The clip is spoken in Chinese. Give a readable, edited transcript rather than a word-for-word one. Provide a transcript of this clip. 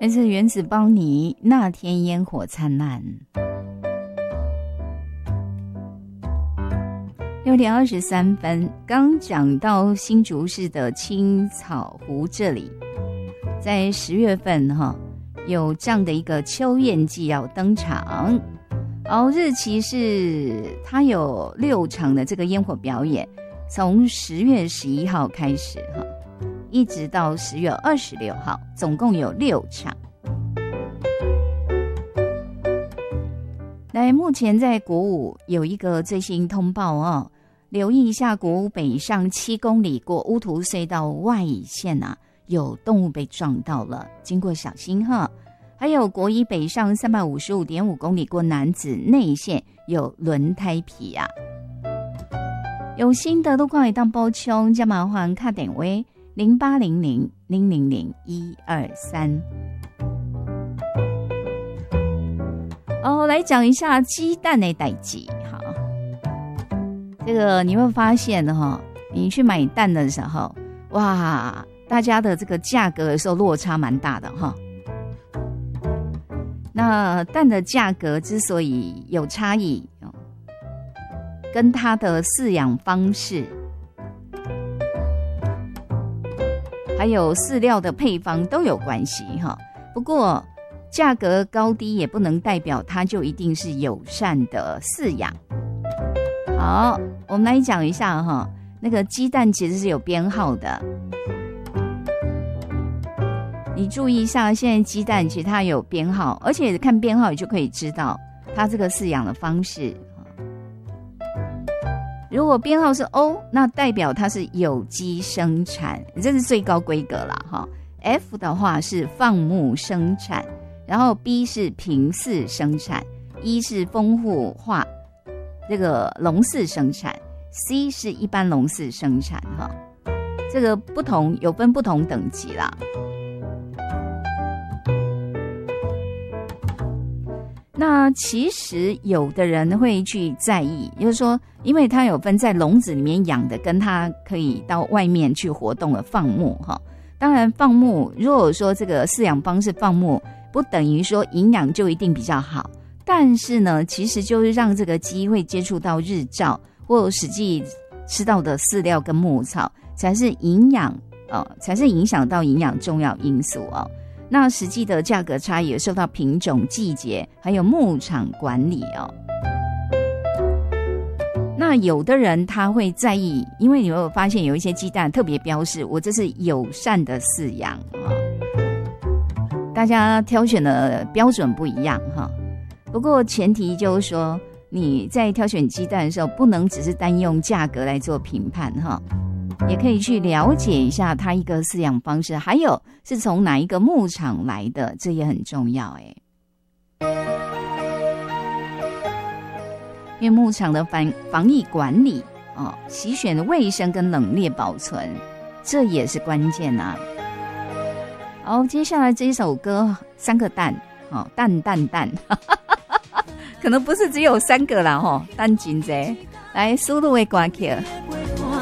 来自原子邦尼那天烟火灿烂。6点23分，刚讲到新竹市的青草湖这里，在10月份有这样的一个秋宴季要登场，日期是它有6场的这个烟火表演，从10月11号开始一直到10月26号，总共有6场。来，目前在国五有一个最新通报留意一下，国五北上7公里过乌涂隧道外线有动物被撞到了，经过小心还有国一北上355.5公里过南子内线有轮胎皮有心得路况会当补充，加麻烦打电话0800-000-123。来讲一下鸡蛋的代志。这个你会发现你去买蛋的时候，哇，大家的这个价格有时候落差蛮大的那蛋的价格之所以有差异，跟它的饲养方式，还有饲料的配方都有关系不过价格高低也不能代表它就一定是友善的饲养。好，我们来讲一下那个鸡蛋其实是有编号的，你注意一下，现在鸡蛋其实它有编号，而且看编号你就可以知道它这个饲养的方式。如果编号是 O， 那代表它是有机生产，这是最高规格啦F 的话是放牧生产，然后 B 是平饲生产，E 是丰富化这个笼饲生产， C 是一般笼饲生产这个不同有分不同等级啦。那其实有的人会去在意，就是说因为它有分在笼子里面养的跟它可以到外面去活动的放牧当然放牧如果说这个饲养方式放牧不等于说营养就一定比较好，但是呢其实就是让这个鸡会接触到日照或实际吃到的饲料跟牧草才是营养才是影响到营养重要因素那实际的价格差异也受到品种、季节还有牧场管理那有的人他会在意，因为你会发现有一些鸡蛋特别标示我这是友善的饲养大家挑选的标准不一样不过前提就是说你在挑选鸡蛋的时候不能只是单用价格来做评判也可以去了解一下它一个饲养方式，还有是从哪一个牧场来的，这也很重要因为牧场的防疫管理洗选的卫生跟冷链保存，这也是关键好，接下来这一首歌3个蛋蛋可能不是只有3个啦蛋真多，来输入的歌曲